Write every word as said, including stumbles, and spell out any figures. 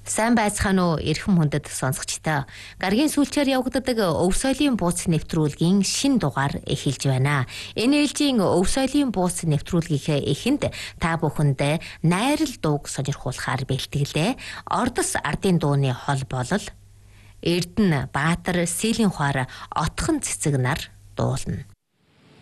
Сайн байцгаана уу эрхэм хүндэт сонсогчдоо. Гаргийн сүүлчээр явагддаг өв соёлын бууц нэвтрүүлгийн шин дугаар эхэлж байна. Энэ ээлжийн өв соёлын бууц нэвтрүүлгийнхээ эхэнд та бүхэндээ найрал дууг сонирхуулахаар бэлтгэлээ. Ордос ардын дууны хол болол Эрдэнэ Баатар Силийн хуаар отхон цэцэг нар дуулна.